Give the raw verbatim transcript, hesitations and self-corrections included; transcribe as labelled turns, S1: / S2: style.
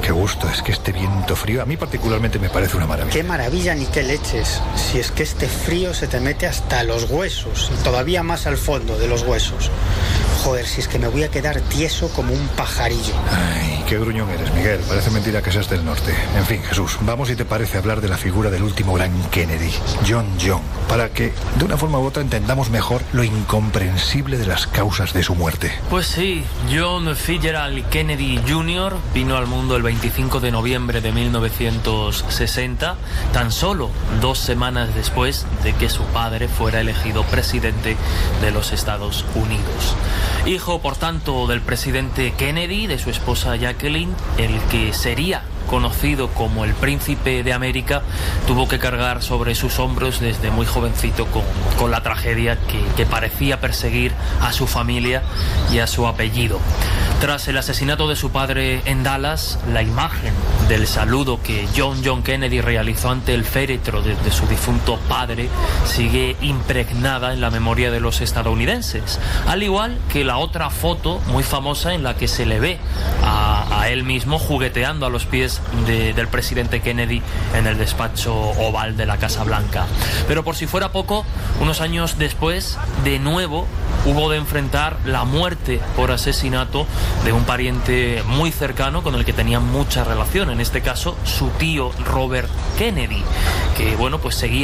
S1: qué gusto. Es que este viento frío a mí particularmente me parece una maravilla.
S2: Qué maravilla ni qué leches. Si es que este frío se te mete hasta los huesos y todavía más al fondo de los huesos. Joder, si es que me voy a quedar tieso como un pajarillo.
S1: Ay, qué gruñón eres, Miguel. Parece mentira que seas del norte. En fin, Jesús, vamos si te parece hablar de la figura del último gran Kennedy, John Young, para que de una forma u otra entendamos mejor lo incomprensible de las causas de su muerte.
S3: Pues sí, John Fitzgerald Kennedy junior vino al mundo el veinticinco de noviembre de mil novecientos sesenta, tan solo dos semanas después de que su padre fuera elegido presidente de los Estados Unidos. Hijo, por tanto, del presidente Kennedy, de su esposa Jacqueline, el que sería conocido como el Príncipe de América, tuvo que cargar sobre sus hombros desde muy jovencito con, con la tragedia que, que parecía perseguir a su familia y a su apellido. Tras el asesinato de su padre en Dallas, la imagen del saludo que John John Kennedy realizó ante el féretro de, de su difunto padre sigue impregnada en la memoria de los estadounidenses, al igual que la otra foto muy famosa en la que se le ve a, a él mismo jugueteando a los pies de, del presidente Kennedy en el despacho oval de la Casa Blanca. Pero por si fuera poco, unos años después, de nuevo hubo de enfrentar la muerte por asesinato de un pariente muy cercano con el que tenía mucha relación, en este caso su tío Robert Kennedy, que bueno, pues seguía